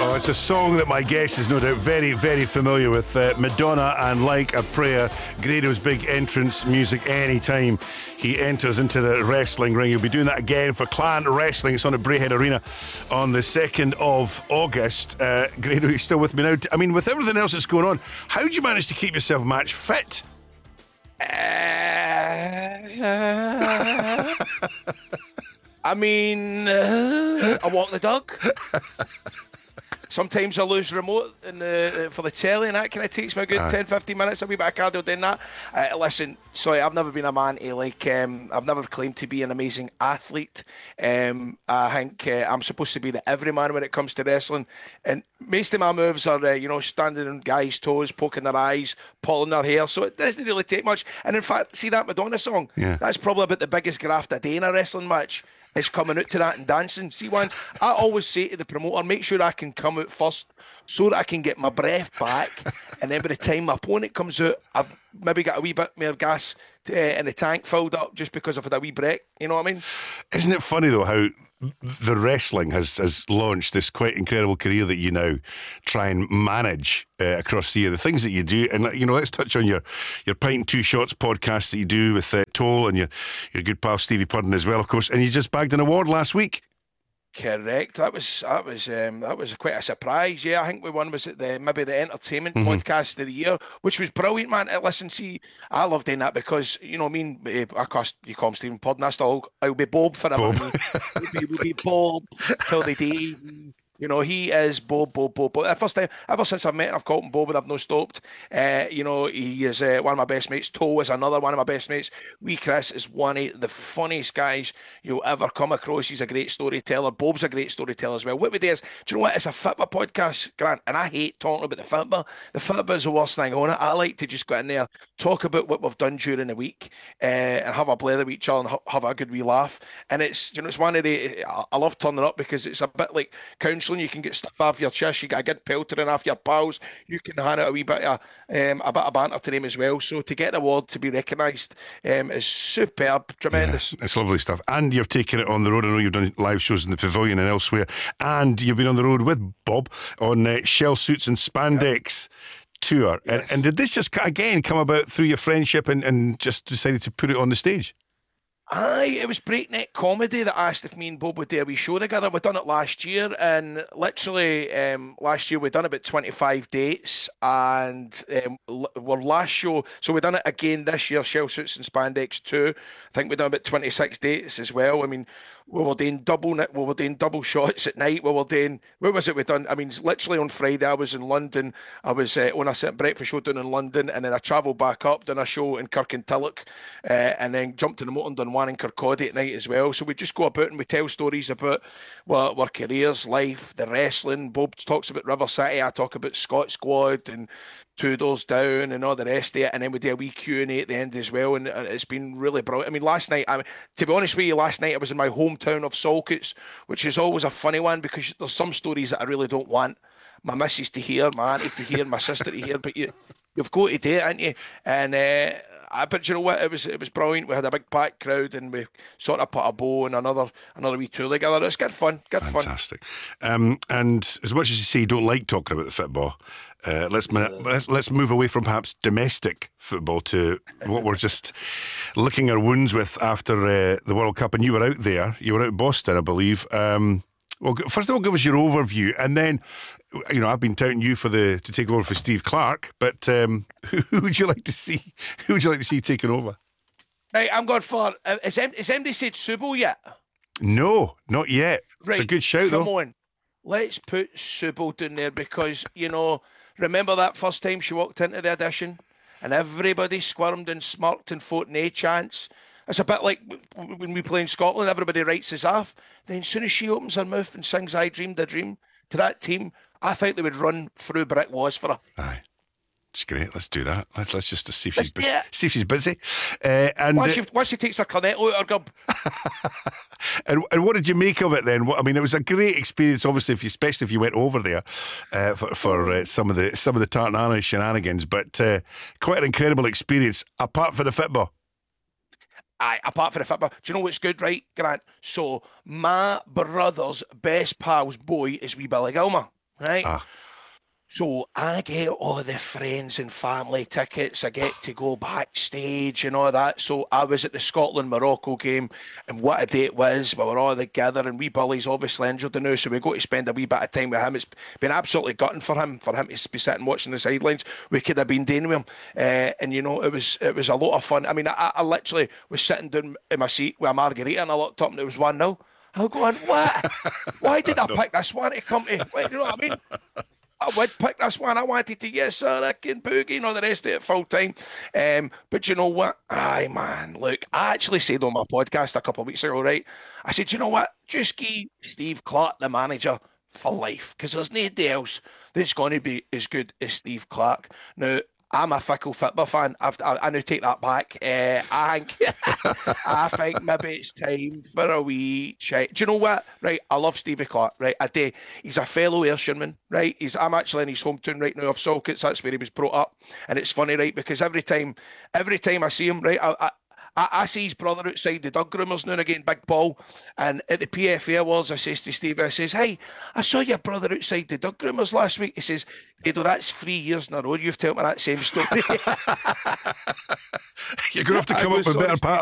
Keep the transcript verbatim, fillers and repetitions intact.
Oh, it's a song that my guest is no doubt very, very familiar with. Uh, Madonna and Like a Prayer. Grado's big entrance music anytime he enters into the wrestling ring. He'll be doing that again for Clan Wrestling. It's on at Braehead Arena on the second of August. Uh, Grado, you're still with me now. I mean, with everything else that's going on, how do you manage to keep yourself match fit? Uh, I mean, uh, I walk the dog. Sometimes I lose remote in the, for the telly, and that kind of takes me a good uh. ten, fifteen minutes. I'll be back cardio doing that. Uh, listen, sorry, I've never been a man to like, um, I've never claimed to be an amazing athlete. Um, I think uh, I'm supposed to be the everyman when it comes to wrestling. And most of my moves are, uh, you know, standing on guys' toes, poking their eyes, pulling their hair. So it doesn't really take much. And in fact, see that Madonna song? Yeah. That's probably about the biggest graft a day in a wrestling match. Is coming out to that and dancing. See, one, I always say to the promoter, make sure I can come out first so that I can get my breath back. And then by the time my opponent comes out, I've maybe got a wee bit more gas to, uh, in the tank filled up just because I've had a wee break. You know what I mean? Isn't it funny, though, how the wrestling has, has launched this quite incredible career that you now try and manage uh, across the year, the things that you do. And, you know, let's touch on your, your Pint and Two Shots podcast that you do with uh, Toll and your, your good pal Stevie Pudden as well, of course. And you just bagged an award last week. Correct. That was that was um, that was quite a surprise. Yeah, I think we won was it the maybe the entertainment mm-hmm. podcast of the year, which was brilliant, man. Listen, see, I love doing that because you know, I mean, I cost you call him Stephen Pudden. I still I'll be Bob forever. Bob. We'll be, we'll be Bob till the day. You know, he is Bob, Bob, Bob, Bob. The first time, ever since I've met him, I've called him Bob and I've no stopped. Uh, you know, he is uh, one of my best mates. Toe is another one of my best mates. Wee Chris is one of the funniest guys you'll ever come across. He's a great storyteller. Bob's a great storyteller as well. What we do is, do you know what? It's a Fitbit podcast, Grant, and I hate talking about the Fitbit. The Fitbit is the worst thing on it. I like to just go in there, talk about what we've done during the week, uh, and have a blather with each other and have a good wee laugh. And it's, you know, it's one of the, I love turning up because it's a bit like counselling. You can get stuff off your chest, you get a good peltering off your pals, you can hand out a wee bit of um, a bit of banter to them as well. So to get the award to be recognised um, is superb, tremendous. Yeah, it's lovely stuff. And you've taken it on the road. I know you've done live shows in the Pavilion and elsewhere, and you've been on the road with Bob on uh, Shell Suits and Spandex yeah. tour. Yes. And, and did this just again come about through your friendship and, and just decided to put it on the stage? Aye, it was Breakneck Comedy that asked if me and Bob would do a wee show together. We'd done it last year, and literally um, last year we'd done about twenty-five dates, and um, our last show, so we've done it again this year, Shell Suits and Spandex two. I think we've done about twenty-six dates as well. I mean, we were doing double we were doing double shots at night. We were doing, what was it we done? I mean, literally on Friday I was in London. I was uh, on a certain breakfast show down in London, and then I travelled back up, done a show in Kirkintilloch, uh, and then jumped in the motor and done one in Kirkcaldy at night as well. So we just go about and we tell stories about well, our careers, life, the wrestling. Bob talks about River City. I talk about Scott Squad and Two Doors Down and all the rest of it, and then we do a wee Q and A at the end as well, and it's been really brilliant. I mean, last night, I mean, to be honest with you, last night I was in my hometown of Salkits, which is always a funny one because there's some stories that I really don't want my missus to hear, my auntie to hear, my sister to hear, but you, you've got to do it, haven't you? And uh, I, but you know what? It was it was brilliant. We had a big packed crowd, and we sort of put a bow and another another wee tour together. It's good fun. Good Fantastic. fun. Um, and as much as you say you don't like talking about the football, uh, let's, let's let's move away from perhaps domestic football to what we're just licking our wounds with after uh, the World Cup. And you were out there. You were out in Boston, I believe. Um, well, first of all, give us your overview, and then, you know, I've been touting you for the to take over for Steve Clark, but um, who, who would you like to see? Who would you like to see taking over? Right, I'm going for. Uh, is, M- is M D said Subo yet? No, not yet. Right, it's a good shout, come though. on, let's put Subo down there because you know, remember that first time she walked into the audition, and everybody squirmed and smirked and thought no chance. It's a bit like when we play in Scotland, everybody writes us off. Then as soon as she opens her mouth and sings I Dreamed a Dream to that team, I think they would run through brick walls for her. Aye. It's great. Let's do that. Let's, let's just see if she's busy. See if she's busy. Uh, and once she, once she takes her cornetto out her gob. and, and what did you make of it then? What, I mean, it was a great experience, obviously, if you, especially if you went over there uh, for, for uh, some of the some of the Tartana shenanigans. But uh, quite an incredible experience, apart from the football. Aye, apart from the football. Do you know what's good, right, Grant? So my brother's best pal's boy is wee Billy Gilmer. right? Ah. So I get all the friends and family tickets. I get to go backstage and all that. So I was at the Scotland-Morocco game, and what a day it was. We were all together, and wee Billy's obviously injured now, so we got to spend a wee bit of time with him. It's been absolutely gutting for him, for him to be sitting watching the sidelines. We could have been doing with him, uh, and you know it was it was a lot of fun. I mean, I, I literally was sitting down in my seat with a margarita, and I looked up, and it was one nil. I'm going, what? Why did I no. pick this one to come to? You know what I mean? I would pick this one. I wanted to, yes, sir, I can boogie and all the rest of it full time. Um, but you know what? Aye, man, look, I actually said on my podcast a couple of weeks ago, right? I said, you know what? Just give Steve Clarke the manager for life, because there's nobody else that's going to be as good as Steve Clarke. Now, I'm a fickle football fan. I've, I, I now take that back. Uh, I think I think maybe it's time for a wee check. Do you know what? Right, I love Stevie Clarke. Right, I do. He's a fellow Ayrshireman. Right, he's. I'm actually in his hometown right now of Salkits. That's where he was brought up. And it's funny, right, because every time, every time I see him, right, I, I I, I see his brother outside the dug groomers now and again, Big Paul. And at the P F A Awards, I says to Steve, I says, hey, I saw your brother outside the dug groomers last week. He says, Edo, that's three years in a row you've told me that same story. You're going to have to come up with sorry, better patterns.